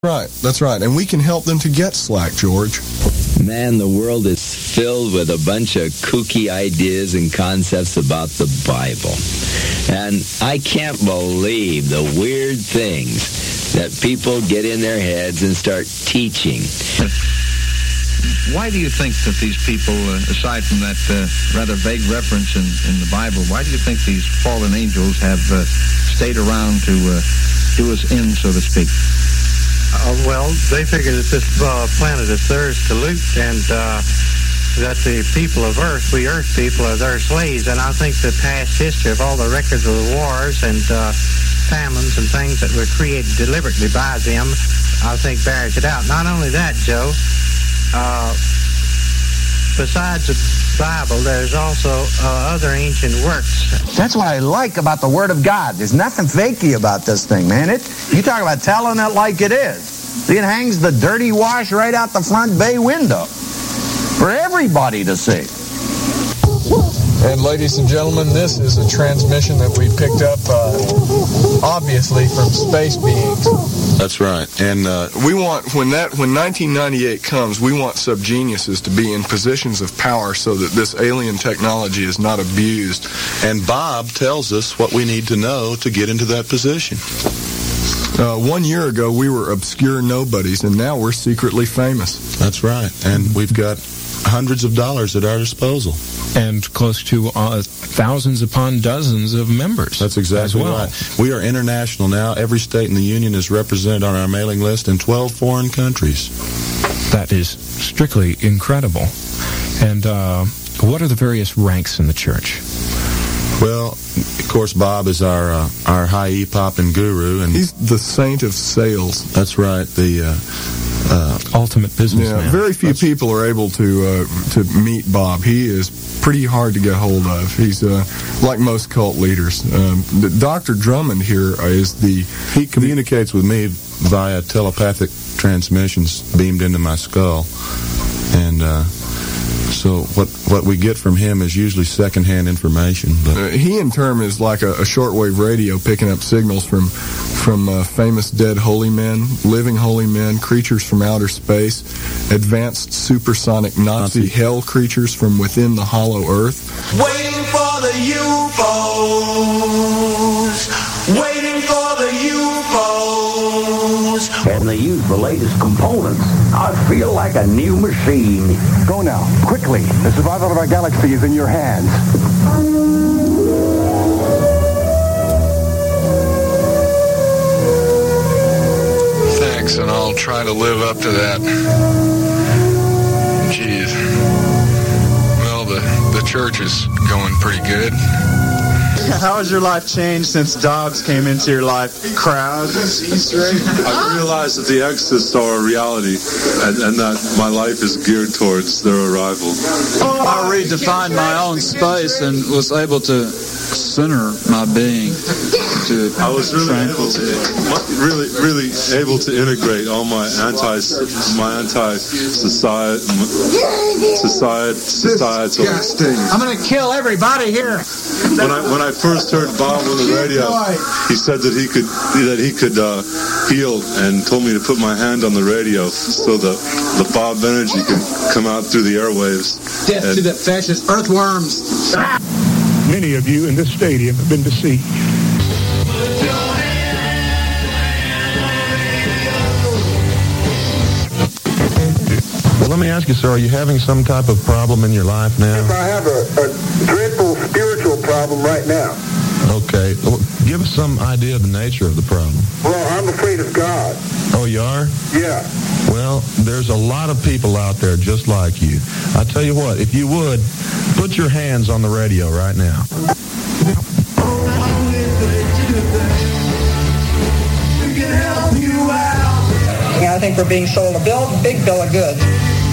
Right, that's right. And we can help them to get slack, George. Man, the world is filled with a bunch of kooky ideas and concepts about the Bible. And I can't believe the weird things that people get in their heads and start teaching. Why do you think that these people, aside from that rather vague reference in the Bible, why do you think these fallen angels have stayed around to do us in, so to speak? Well, they figure that this planet is theirs to loot, and that the people of Earth, we Earth people, are their slaves. And I think the past history of all the records of the wars and famines and things that were created deliberately by them, I think bears it out. Not only that, Joe, besides the Bible, there's also other ancient works. That's what I like about the Word of God. There's nothing fakey about this thing, man. You talk about telling it like it is. See, it hangs the dirty wash right out the front bay window for everybody to see. And ladies and gentlemen, this is a transmission that we picked up, obviously, from space beings. That's right. And we want, when 1998 comes, we want subgeniuses to be in positions of power so that this alien technology is not abused. And Bob tells us what we need to know to get into that position. 1 year ago, we were obscure nobodies, and now we're secretly famous. That's right. And we've got hundreds of dollars at our disposal. And close to thousands upon dozens of members. That's exactly right. We are international now. Every state in the Union is represented on our mailing list in 12 foreign countries. That is strictly incredible. And what are the various ranks in the church? Well, of course, Bob is our high E-popping guru. And he's the saint of sales. That's right. The ultimate businessman. Yeah, very few people are able to meet Bob. He is pretty hard to get hold of. He's like most cult leaders. Dr. Drummond here is he communicates with me via telepathic transmissions beamed into my skull, and so what we get from him is usually secondhand information. But he in turn is like a shortwave radio picking up signals from famous dead holy men, living holy men, creatures from outer space, advanced supersonic Nazi hell creatures from within the hollow earth. Waiting for the UFOs, waiting for the UFOs. And they use the latest components. I feel like a new machine. Go now, quickly. The survival of our galaxy is in your hands. Thanks, and I'll try to live up to that. Jeez. Well, the church is going pretty good. How has your life changed since dogs came into your life? Crowds? I realized that the exorcists are a reality, and that my life is geared towards their arrival. I redefined my own space and was able to center my being. I was really able to integrate all my societal. I'm going to kill everybody here. When I first heard Bob on the radio, he said that he could heal, and told me to put my hand on the radio so the Bob energy could come out through the airwaves. Death to the fascist earthworms. Many of you in this stadium have been deceived. Well, let me ask you, sir, are you having some type of problem in your life now? Yes, I have a dreadful spiritual problem right now. Okay. Well, give us some idea of the nature of the problem. Well, I'm afraid of God. Oh, you are? Yeah. Well, there's a lot of people out there just like you. I tell you what, if you would, put your hands on the radio right now. I think we're being sold a big bill of goods.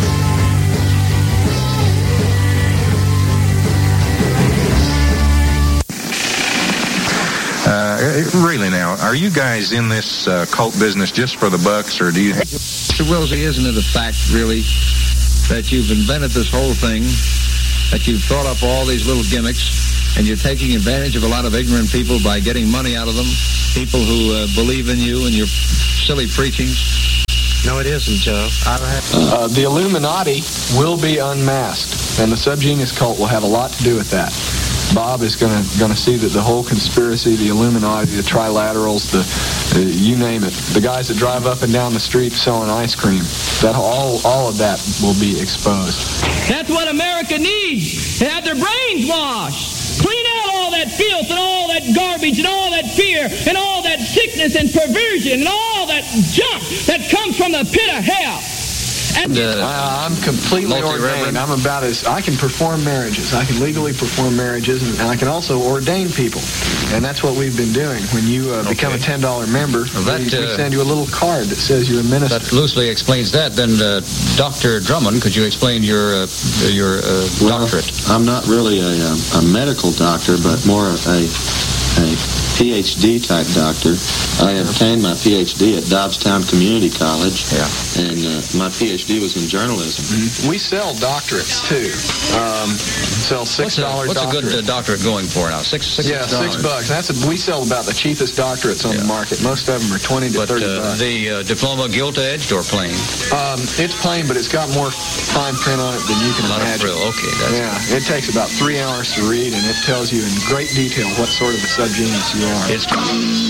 Really now, are you guys in this cult business just for the bucks, or do you... Mr. Wilsey, isn't it a fact, really, that you've invented this whole thing, that you've thought up all these little gimmicks, and you're taking advantage of a lot of ignorant people by getting money out of them, people who believe in you and your silly preachings? No, it isn't, Joe. The Illuminati will be unmasked, and the subgenius cult will have a lot to do with that. Bob is going to see that the whole conspiracy, the Illuminati, the trilaterals, the you name it, the guys that drive up and down the street selling ice cream, that all of that will be exposed. That's what America needs, to have their brains washed. Clean out all that filth and all that garbage and all that fear and all that sickness and perversion and all that junk that comes from the pit of hell. I'm completely ordained. I'm about I can perform marriages. I can legally perform marriages, and I can also ordain people. And that's what we've been doing. When you become a $10 member, we send you a little card that says you're a minister. That loosely explains that. Then, Dr. Drummond, could you explain your doctorate? I'm not really a medical doctor, but more a PhD type doctor. I obtained my PhD at Dobbstown Community College, and my PhD was in journalism. Mm-hmm. We sell doctorates too. Sell $6 doctorate. What's a good doctorate going for now? $6. Yeah, $6. We sell about the cheapest doctorates on the market. Most of them are $20 to $30. The diploma gilt-edged or plain? It's plain, but it's got more fine print on it than you can imagine. Okay, it takes about 3 hours to read, and it tells you in great detail what sort of a subgenius you are. It's